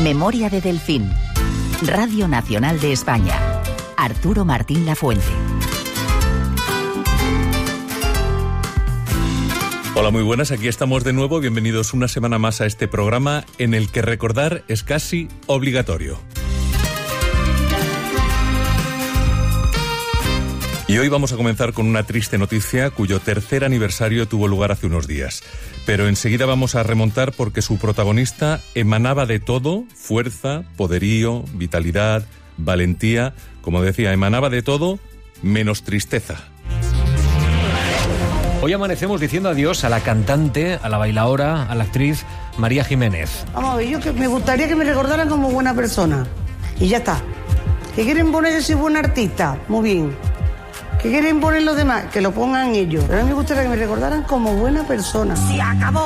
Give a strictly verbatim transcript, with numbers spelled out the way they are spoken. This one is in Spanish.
Memoria de Delfín. Radio Nacional de España. Arturo Martín Lafuente. Hola, muy buenas, aquí estamos de nuevo. Bienvenidos una semana más a este programa en el que recordar es casi obligatorio. Y hoy vamos a comenzar con una triste noticia cuyo tercer aniversario tuvo lugar hace unos días. Pero enseguida vamos a remontar porque su protagonista emanaba de todo: fuerza, poderío, vitalidad, valentía. Como decía, emanaba de todo menos tristeza. Hoy amanecemos diciendo adiós a la cantante, a la bailaora, a la actriz María Jiménez. Vamos a ver, yo que me gustaría que me recordaran como buena persona. Y ya está. ¿Que quieren poner que soy buena artista? Muy bien. ¿Que quieren poner los demás? Que lo pongan ellos. Pero a mí me gustaría que me recordaran como buena persona. Se acabó.